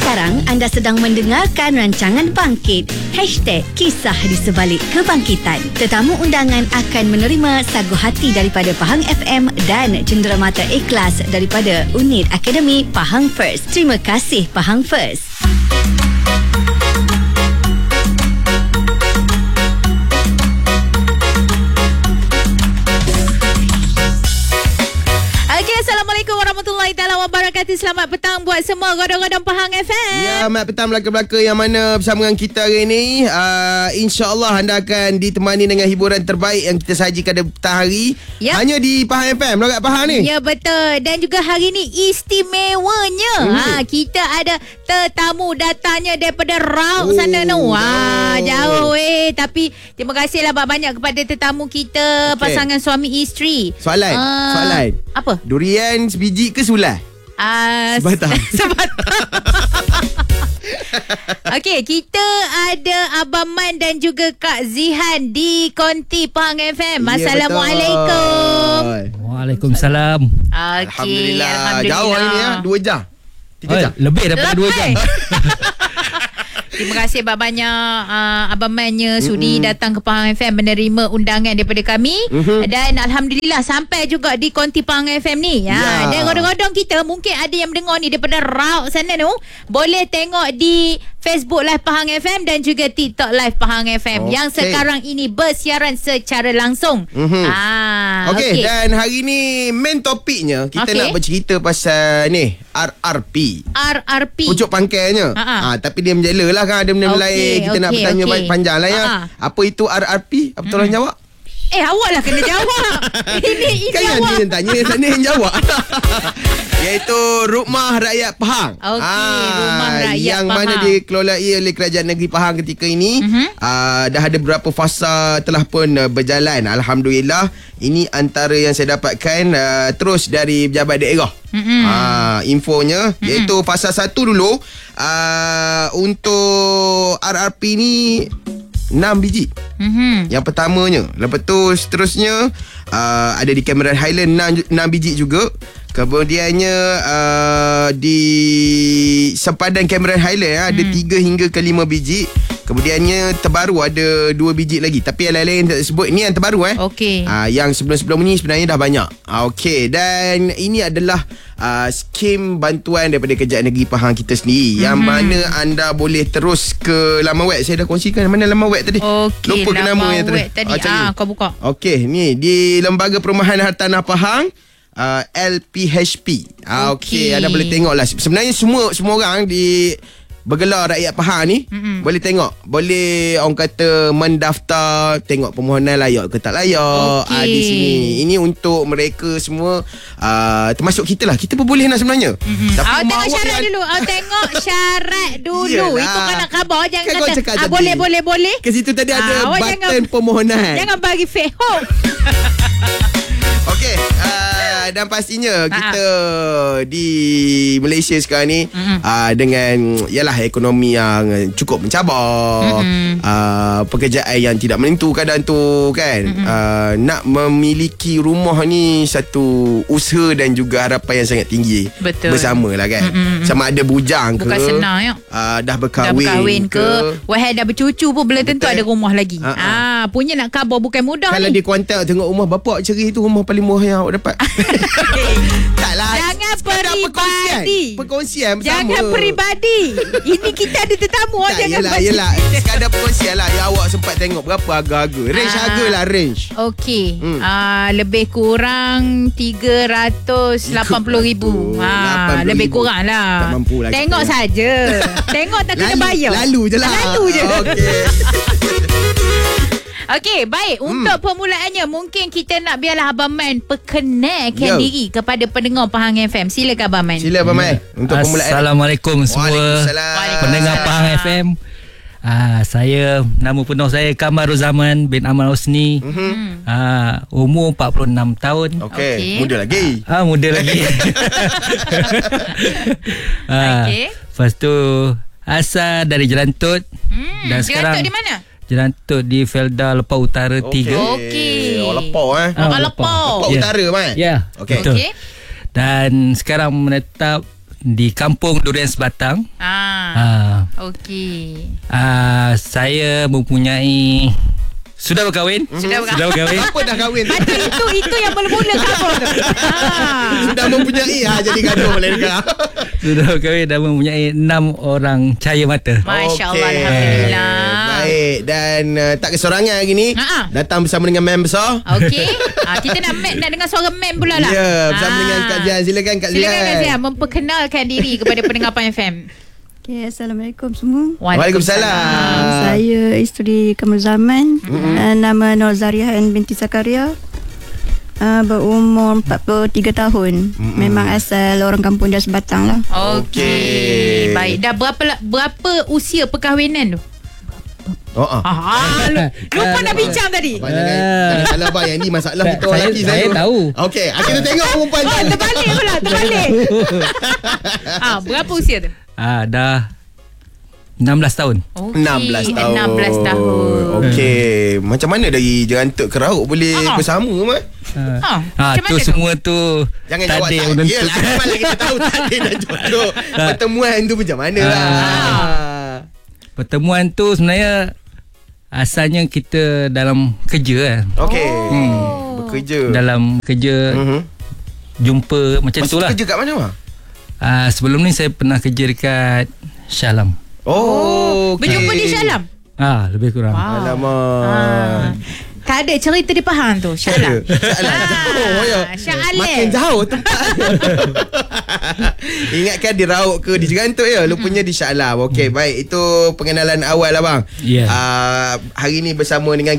Sekarang anda sedang mendengarkan rancangan Bangkit. #Kisah di sebalik kebangkitan. Tetamu undangan akan menerima sagu hati daripada Pahang FM dan cenderamata ikhlas daripada Unit Akademi Pahang First. Terima kasih Pahang First. Assalamualaikum warahmatullahi taala wabarakatuh. Selamat petang buat semua godong-godong Pahang FM. Ya, selamat petang belaka-belaka yang mana bersama dengan kita hari ini. InsyaAllah anda akan ditemani dengan hiburan terbaik yang kita sajikan pada petang hari. Yep. Hanya di Pahang FM, logat Pahang ni. Ya, betul. Dan juga hari ni istimewanya. Kita ada tetamu datangnya daripada Rauk sana tu. Jauh tapi terima kasihlah banyak kepada tetamu kita, pasangan suami isteri. Soalan. Apa? Durian sebiji ke sulah? Sebatang. Okey, kita ada Abang Man dan juga Kak Zihan di Konti Pahang FM. Assalamualaikum. Waalaikumsalam. Alhamdulillah. Jauh hari ni 2 jam. 3 jam. Lebih daripada 2 jam. Terima kasih banyak Abang Man-nya sudi datang ke Pahang FM menerima undangan daripada kami. Dan Alhamdulillah sampai juga di Konti Pahang FM ni. Dan godong-godong kita mungkin ada yang mendengar ni daripada Rauk sana tu. Boleh tengok di Facebook Live Pahang FM dan juga TikTok Live Pahang FM yang sekarang ini bersiaran secara langsung. Okey, dan hari ni main topiknya kita nak bercerita pasal ni RRP. Pucuk pangkalnya. Tapi dia menjela lah kan, ada benda lain. Kita nak bertanya panjang lah ya. Apa itu RRP? Apa tolong jawab? Awak lah kena jawab. Ini kan awak. Kan yang tanya, sana yang jawab. Iaitu Rumah Rakyat Pahang. Rumah Rakyat yang Pahang. mana dikelolai oleh Kerajaan Negeri Pahang ketika ini. Dah ada beberapa fasa telah pun berjalan. Alhamdulillah. Ini antara yang saya dapatkan terus dari Pejabat Daerah. Infonya iaitu fasa 1 dulu. Untuk RRP ni 6 biji. Yang pertamanya. Lepas tu seterusnya ada di Cameron Highland 6 biji juga. Kemudiannya di sempadan Cameron Highland ada 3 hingga ke 5 biji. Kemudiannya terbaru ada 2 biji lagi. Tapi yang lain-lain tak sebut. Ini yang terbaru yang sebelum-sebelum ni sebenarnya dah banyak. Dan ini adalah skim bantuan daripada Kerajaan Negeri Pahang kita sendiri. Yang mana anda boleh terus ke laman web. Saya dah kongsikan mana laman web tadi. Lupa ke nama yang tadi. Kau buka. Ni di Lembaga Perumahan Hartanah Pahang. LPHP. Anda boleh tengok lah. Sebenarnya semua orang di bergelar rakyat Pahang ni boleh tengok. Boleh orang kata mendaftar, tengok permohonan layak ke tak layak di sini. Ini untuk mereka semua, termasuk kita lah. Kita pun boleh lah sebenarnya. Tapi tengok syarat dulu. Tengok syarat dulu. Itu kan nak khabar. Jangan kata boleh. Ke situ tadi ada button permohonan. Jangan bagi fake hope. Okey, dan pastinya kita di Malaysia sekarang ni dengan ekonomi yang cukup mencabar, pekerjaan yang tidak menentu kadang tu kan, nak memiliki rumah ni satu usaha dan juga harapan yang sangat tinggi. Betul. Bersama lah kan. Sama ada bujang ke, bukan senang dah berkahwin ke, wahai dah bercucu pun belum tentu ada rumah lagi. Punya nak khabar bukan mudah. Kalau ni dia kontak tengok rumah bapak ceri tu rumah paling murah yang awak dapat. Taklah. Jangan peribadi. Perkongsian bersama. Jangan peribadi. Ini kita ada tetamu. Jangan yelah. Sekadar perkongsian lah yang awak sempat tengok. Berapa harga-harga? Range harga lah, range. Okey. Lebih kurang 380,000. Lebih kurang lah. Tak mampu lah. Tengok saja. Tengok tak kena bayar. Lalu je lah. Okey. Okey, baik. Untuk permulaannya, mungkin kita nak biarlah Abang Man perkenalkan diri kepada pendengar Pahang FM. Silakan Abang Man. Sila Abang Man. Untuk permulaan. Assalamualaikum semua pendengar Pahang FM. Saya, nama penuh saya Kamarul Zaman bin Amal Husni. Umur 46 tahun. Okey. Muda lagi. Muda lagi. Lepas tu asal dari Jelantut. Dan sekarang Jelantut di mana? Jelantut di Felda Lepau Utara 3. Okey. Lepau Lepau Utara kan? Ya. Okey. Betul. Dan sekarang menetap di Kampung Durian Sebatang. Okey. Saya mempunyai sudah berkahwin. Sudah berkahwin. Apa dah kahwin? Macam itu yang mula-mula cover tu. Sudah mempunyai jadi gaduh mereka. Sudah berkahwin dan mempunyai 6 orang cahaya mata. Masya Allah, Okey. Alhamdulillah. Baik. Dan tak kesorangan hari ni. Datang bersama dengan mem besar. Okey. Kita nak dengar suara mem pula lah. Ya, bersama dengan Kak Zian. Silakan Kak Zian. Silakan Kak Zian memperkenalkan diri kepada pendengar PAN FM. Okay, Assalamualaikum semua. Waalaikumsalam. Saya isteri Kamal Zaman. Nama Nur Zarihan binti Zakaria. Berumur 43 tahun. Memang asal orang kampung Durian Sebatang lah. Okey. Baik. Dah berapa usia perkahwinan tu? Lupa nak bincang tadi. Jangan salah abang. Yang ni masalah kita orang lelaki. Saya tahu. Okey, kita tengok perempuan tu. Terbalik pula. Berapa usia tu? Dah 16 tahun. Okay. 16 tahun. 16 tahun. Okey. Macam mana dari Jerantuk ke Rauk boleh bersama, Mat? Macam tu mana semua tu Jangan jawab takdir tak. menentukan. Yelah, malah kita tahu takdir dan jodoh. Pertemuan tu macam mana lah. Pertemuan tu sebenarnya asalnya kita dalam kerja Okey. Bekerja. Dalam kerja jumpa macam tu lah. Kerja kat mana, Mak? Sebelum ni saya pernah kerja dekat Shah Alam. Okey. Berjumpa di Shah Alam? Lebih kurang. Alamak. Tak ada cerita di Pahang tu, Shah Alam. Shah Alam. Makin jauh tempat. Ingatkan di Rauk ke di Jerantuk ya. Lupanya di Shah Alam. Okey, baik. Itu pengenalan awal lah bang. Ya. Hari ni bersama dengan